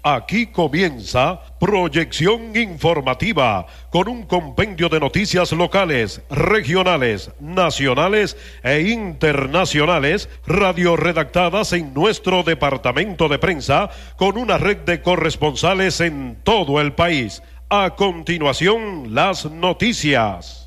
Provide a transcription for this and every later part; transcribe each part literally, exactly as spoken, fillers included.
Aquí comienza Proyección Informativa, con un compendio de noticias locales, regionales, nacionales e internacionales, radioredactadas en nuestro departamento de prensa, con una red de corresponsales en todo el país. A continuación, las noticias.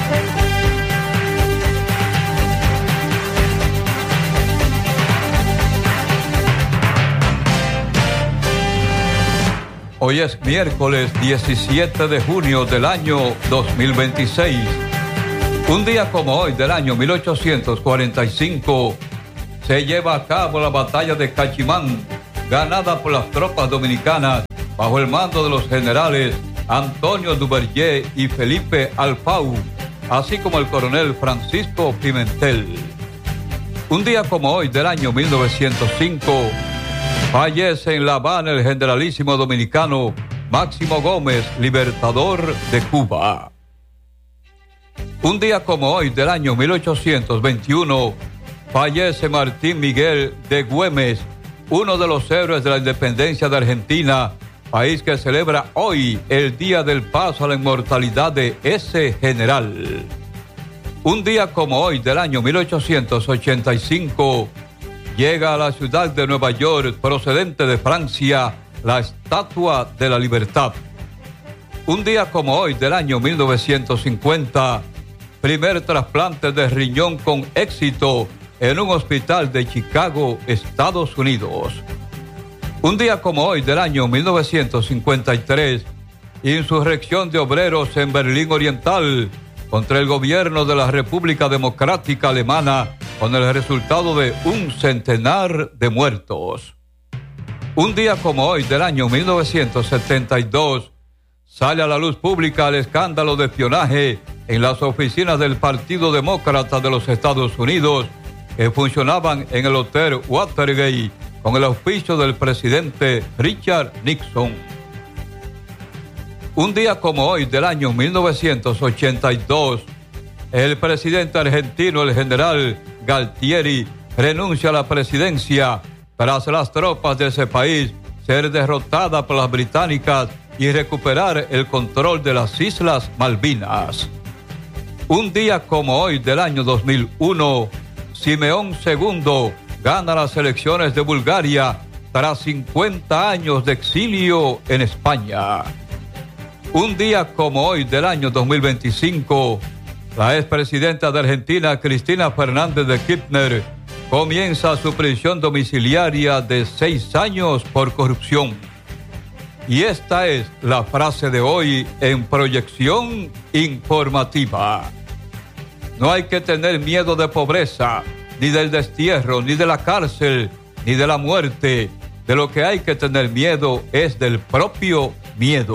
Hoy es miércoles diecisiete de junio del año dos mil veintiséis. Un día como hoy del año mil ochocientos cuarenta y cinco se lleva a cabo la batalla de Cachimán, ganada por las tropas dominicanas bajo el mando de los generales Antonio Duvergé y Felipe Alfau, así como el coronel Francisco Pimentel. Un día como hoy del año mil novecientos cinco fallece en La Habana el generalísimo dominicano Máximo Gómez, libertador de Cuba. Un día como hoy del año mil ochocientos veintiuno fallece Martín Miguel de Güemes, uno de los héroes de la independencia de Argentina, país que celebra hoy el Día del Paso a la Inmortalidad de ese general. Un día como hoy del año mil ochocientos ochenta y cinco llega a la ciudad de Nueva York, procedente de Francia, la Estatua de la Libertad. Un día como hoy del año mil novecientos cincuenta, primer trasplante de riñón con éxito en un hospital de Chicago, Estados Unidos. Un día como hoy del año mil novecientos cincuenta y tres, insurrección de obreros en Berlín Oriental contra el gobierno de la República Democrática Alemana, con el resultado de un centenar de muertos. Un día como hoy del año mil novecientos setenta y dos, sale a la luz pública el escándalo de espionaje en las oficinas del Partido Demócrata de los Estados Unidos, que funcionaban en el Hotel Watergate con el auspicio del presidente Richard Nixon. Un día como hoy del año mil novecientos ochenta y dos, el presidente argentino, el general Galtieri, renuncia a la presidencia tras las tropas de ese país ser derrotadas por las británicas y recuperar el control de las Islas Malvinas. Un día como hoy del año dos mil uno, Simeón segundo gana las elecciones de Bulgaria tras cincuenta años de exilio en España. Un día como hoy del año dos mil veinticinco, la expresidenta de Argentina, Cristina Fernández de Kirchner, comienza su prisión domiciliaria de seis años por corrupción. Y esta es la frase de hoy en Proyección Informativa. No hay que tener miedo de pobreza, ni del destierro, ni de la cárcel, ni de la muerte. De lo que hay que tener miedo es del propio miedo.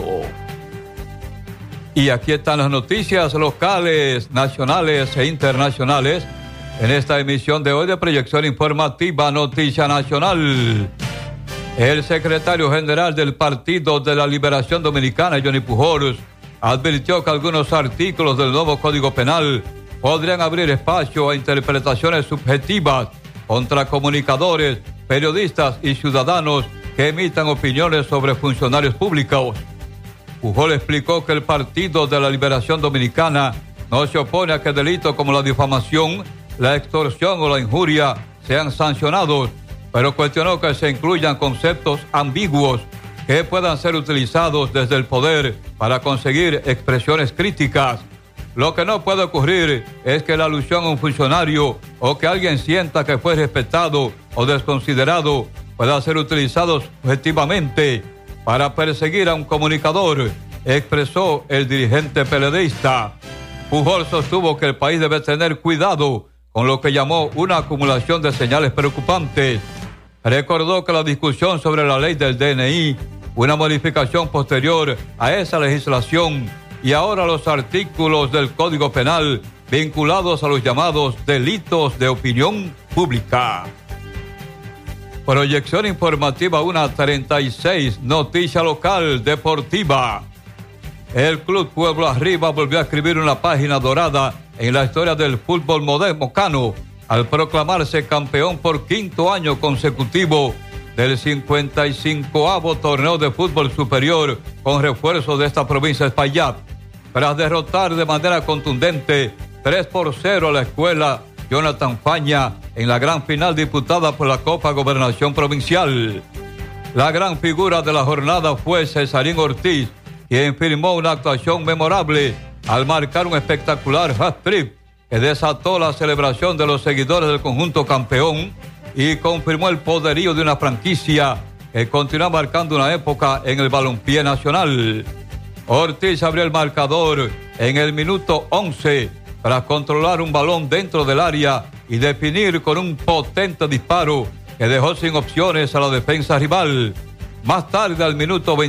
Y aquí están las noticias locales, nacionales e internacionales en esta emisión de hoy de Proyección Informativa Noticia Nacional. El secretario general del Partido de la Liberación Dominicana, Johnny Pujols, advirtió que algunos artículos del nuevo Código Penal podrían abrir espacio a interpretaciones subjetivas contra comunicadores, periodistas y ciudadanos que emitan opiniones sobre funcionarios públicos. Pujols explicó que el Partido de la Liberación Dominicana no se opone a que delitos como la difamación, la extorsión o la injuria sean sancionados, pero cuestionó que se incluyan conceptos ambiguos que puedan ser utilizados desde el poder para conseguir expresiones críticas. Lo que no puede ocurrir es que la alusión a un funcionario o que alguien sienta que fue respetado o desconsiderado pueda ser utilizado subjetivamente para perseguir a un comunicador, expresó el dirigente peledeísta. Pujols sostuvo que el país debe tener cuidado con lo que llamó una acumulación de señales preocupantes. Recordó que la discusión sobre la ley del D N I, una modificación posterior a esa legislación y ahora los artículos del Código Penal vinculados a los llamados delitos de opinión pública. Proyección Informativa una treinta y seis, noticia local deportiva. El Club Pueblo Arriba volvió a escribir una página dorada en la historia del fútbol moderno al proclamarse campeón por quinto año consecutivo del cincuenta y cincoavo torneo de fútbol superior con refuerzos de esta provincia de Espaillat. Tras derrotar de manera contundente tres por cero a la escuela Jonathan Faña en la gran final disputada por la Copa Gobernación Provincial. La gran figura de la jornada fue Cesarín Ortiz, quien firmó una actuación memorable al marcar un espectacular hat-trick que desató la celebración de los seguidores del conjunto campeón y confirmó el poderío de una franquicia que continúa marcando una época en el balompié nacional. Ortiz abrió el marcador en el minuto once para controlar un balón dentro del área y definir con un potente disparo que dejó sin opciones a la defensa rival. Más tarde, al minuto veinte,